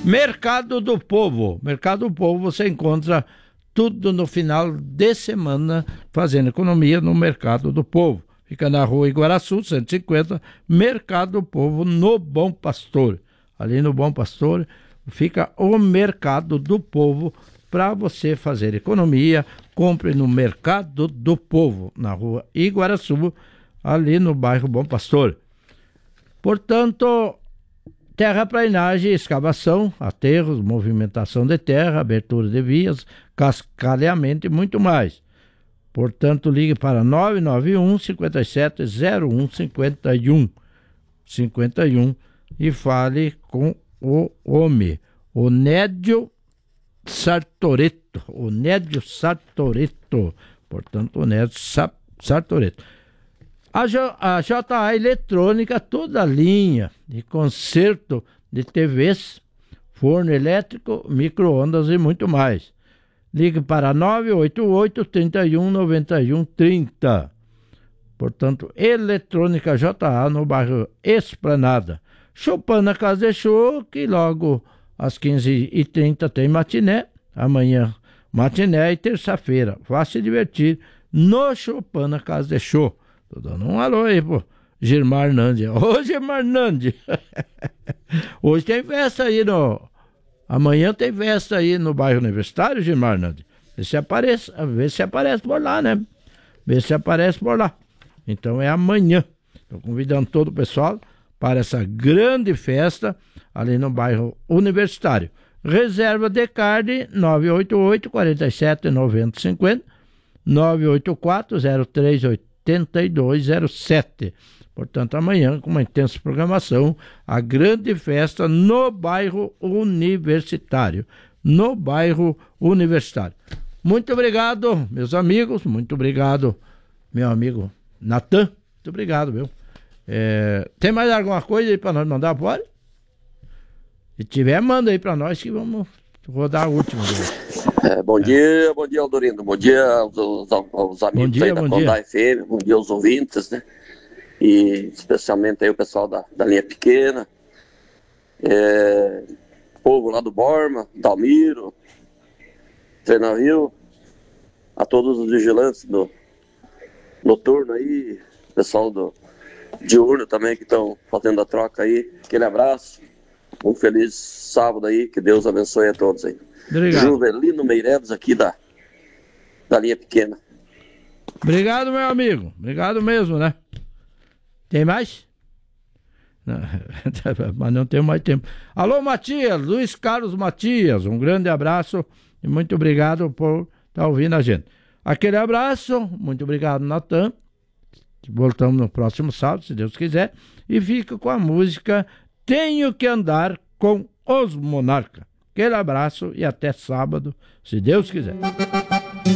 Mercado do Povo. Mercado do Povo, você encontra tudo no final de semana, fazendo economia no Mercado do Povo. Fica na rua Iguaraçu, 150, Mercado do Povo, no Bom Pastor. Ali no Bom Pastor fica o Mercado do Povo para você fazer economia. Compre no Mercado do Povo, na rua Iguaraçu, ali no bairro Bom Pastor. Portanto, terraplanagem, escavação, aterros, movimentação de terra, abertura de vias, cascalhamento e muito mais. Portanto, ligue para 991 57 01 51 e fale com o homem, o Nédio Sartoreto. Portanto, o Nédio Sartoreto. A JA Eletrônica, toda a linha de conserto de TVs, forno elétrico, micro-ondas e muito mais. Ligue para 988 31 91 30. Portanto, Eletrônica JA no bairro Esplanada. Chopin na Casa de Show, que logo às 15h30 tem matiné. Amanhã matiné e terça-feira. Vá se divertir no Chopin na Casa de Show. Tô dando um alô aí, pô. Gilmar Hernandes. Ô, Gilmar Hernandes. Hoje tem festa aí Amanhã tem festa aí no bairro Universitário, Gilmar Hernandes. Vê se aparece por lá, né? Vê se aparece por lá. Então é amanhã. Estou convidando todo o pessoal para essa grande festa ali no bairro Universitário. Reserva de card 988 47 90 50 984 03 8207. Portanto, amanhã, com uma intensa programação, a grande festa no bairro Universitário. No bairro Universitário. Muito obrigado, meus amigos. Muito obrigado, meu amigo Natan. Muito obrigado, meu. Tem mais alguma coisa aí para nós mandar fora? Se tiver, manda aí para nós que vamos rodar a última. Bom dia, Aldorindo. Bom dia aos amigos aí da Condá FM. Bom dia aos ouvintes, né? E especialmente aí o pessoal da linha pequena. Povo lá do Borma, Dalmiro, Treinavil. A todos os vigilantes do noturno aí. Pessoal diurno também que estão fazendo a troca aí. Aquele abraço. Um feliz sábado aí. Que Deus abençoe a todos aí. Obrigado. Juvelino Meireles aqui da linha pequena. Obrigado, meu amigo. Obrigado mesmo, né? Tem mais? Não, mas não tenho mais tempo. Alô, Matias, Luiz Carlos Matias, um grande abraço e muito obrigado por estar ouvindo a gente. Aquele abraço, muito obrigado, Natan. Voltamos no próximo sábado, se Deus quiser. E fica com a música Tenho que Andar com os Monarcas. Aquele abraço e até sábado, se Deus quiser.